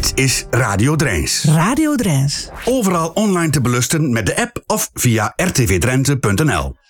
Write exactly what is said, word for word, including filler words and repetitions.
Dit is Radio Drijns. Radio Drijns. Overal online te beluisteren met de app of via r t v drenthe punt n l.